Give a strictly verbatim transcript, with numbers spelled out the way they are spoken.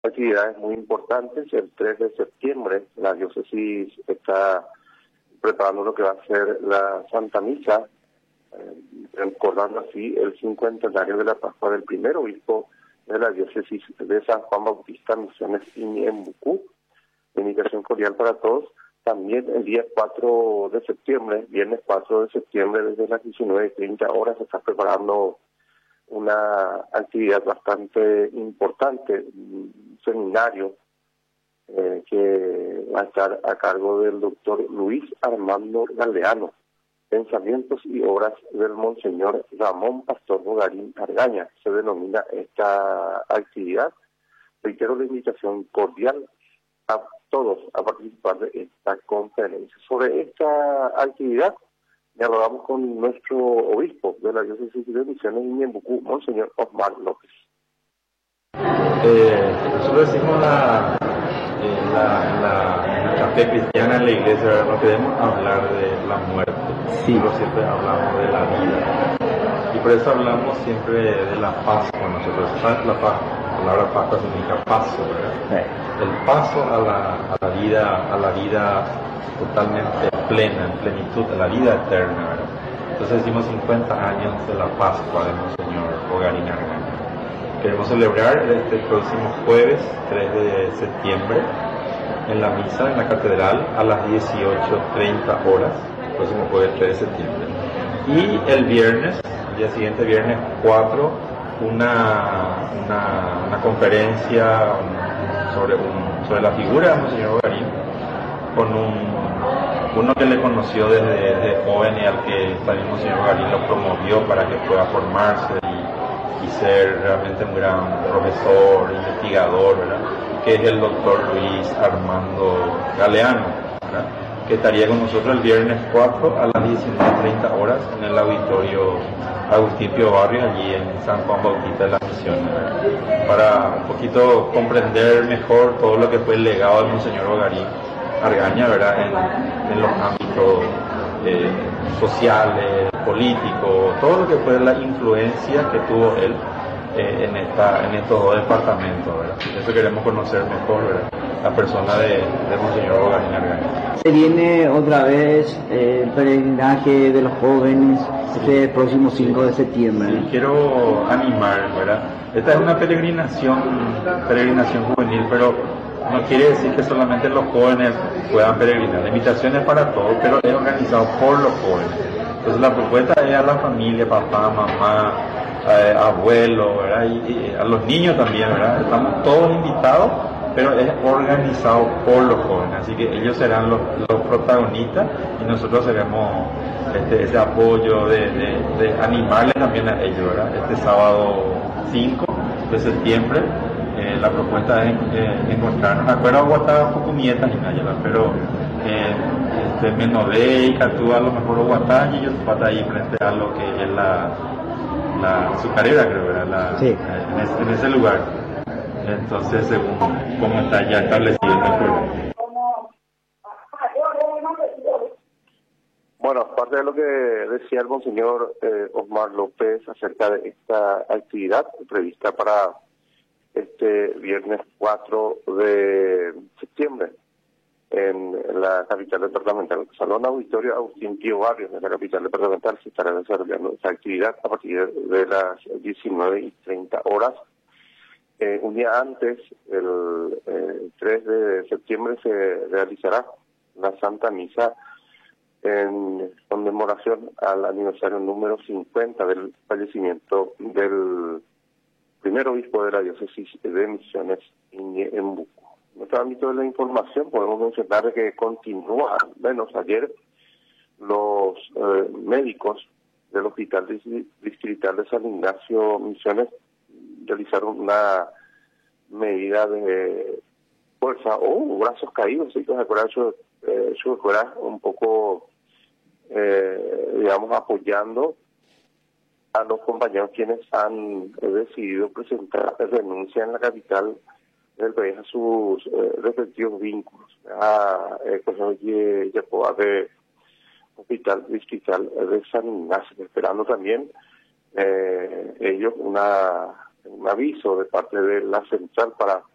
Actividades muy importantes. El tres de septiembre la diócesis está preparando lo que va a ser la Santa Misa, eh, recordando así el cincuentenario de la Pascua del primer obispo de la diócesis de San Juan Bautista, Misiones Ñeembucú. Invitación cordial para todos. También el día cuatro de septiembre, viernes cuatro de septiembre, desde las diecinueve y treinta horas, se está preparando una actividad bastante importante, un seminario eh, que va a estar a cargo del doctor Luis Armando Galeano, Pensamientos y Obras del Monseñor Ramón Pastor Bogarín Argaña. Se denomina esta actividad. Reitero la invitación cordial a todos a participar de esta conferencia. Sobre esta actividad dialogamos con nuestro obispo de la diócesis de Misiones Ñeembucú, Monseñor Osmar López. Eh, nosotros decimos la, eh, la, la, nuestra fe cristiana en la iglesia, no queremos hablar de la muerte, sí, pero siempre hablamos de la vida. Y por eso hablamos siempre de la Pascua. Nosotros, la, Pascua, la palabra Pascua significa paso, ¿verdad? Sí. El paso a la, a la vida, a la vida totalmente plena, en plenitud, a la vida eterna, ¿verdad? Entonces decimos cincuenta años de la Pascua de Monseñor Bogarín Argaña. Queremos celebrar este próximo jueves, tres de septiembre, en la misa en la catedral a las dieciocho treinta horas, el próximo jueves tres de septiembre. Y el viernes, el día siguiente, viernes cuatro, una, una, una conferencia sobre, un, sobre la figura de Monseñor Bogarín, con un, uno que le conoció desde, desde joven y al que también Monseñor Bogarín lo promovió para que pueda formarse y, y ser realmente un gran profesor, investigador, ¿verdad? Que es el doctor Luis Armando Galeano, ¿verdad? Que estaría con nosotros el viernes cuatro a las diecinueve treinta horas en el auditorio Agustín Pío Barrio, allí en San Juan Bautista de las Misiones, ¿verdad? Para un poquito comprender mejor todo lo que fue el legado de Monseñor Bogarín Argaña, ¿verdad? En, en los ámbitos eh, sociales, políticos, todo lo que fue la influencia que tuvo él eh, en, esta, en estos dos departamentos, ¿verdad? Eso queremos conocer mejor, ¿verdad? La persona de, de Monseñor Bogarín Argaña. Se viene otra vez eh, el peregrinaje de los jóvenes este próximo cinco de septiembre. Sí, quiero animar, ¿verdad? Esta es una peregrinación, peregrinación juvenil, pero no quiere decir que solamente los jóvenes puedan peregrinar. La invitación es para todos, pero es organizado por los jóvenes. Entonces la propuesta es a la familia, papá, mamá, eh, abuelo, ¿verdad? Y, y a los niños también, ¿verdad? Estamos todos invitados, pero es organizado por los jóvenes, así que ellos serán los, los protagonistas y nosotros seremos este, ese apoyo de, de, de animarles también a ellos, ¿verdad? Este sábado cinco de septiembre eh, la propuesta es eh, encontrarnos, me acuerdo Guatá Pucumieta y Nayala, pero eh, este, Menodé y Catúa a lo mejor Guatá y ellos van ahí frente a lo que es la, la azucarera, creo, ¿verdad? La, sí. eh, en, ese, en ese lugar. Entonces, según cómo está ya establecido el acuerdo. Bueno, aparte de lo que decía el monseñor eh, Osmar López acerca de esta actividad prevista para este viernes cuatro de septiembre en la capital departamental, Salón Auditorio Agustín Pío Barrio, de la capital departamental, se estará desarrollando esta actividad a partir de las diecinueve y treinta horas. Eh, un día antes, el eh, tres de septiembre, se realizará la Santa Misa en conmemoración al aniversario número cincuenta del fallecimiento del primer obispo de la diócesis de Misiones Ñeembucú. En nuestro ámbito de la información podemos mencionar que continúa, al menos ayer, los eh, médicos del Hospital Distrital de San Ignacio Misiones realizaron una medida de fuerza o brazos caídos, y que eso eh, fuera un poco, eh, digamos, apoyando a los compañeros quienes han eh, decidido presentar renuncia en la capital del país a sus eh, respectivos vínculos. A eh, de Hospital Distrital de San Ignacio, esperando también eh, ellos una un aviso de parte de la central para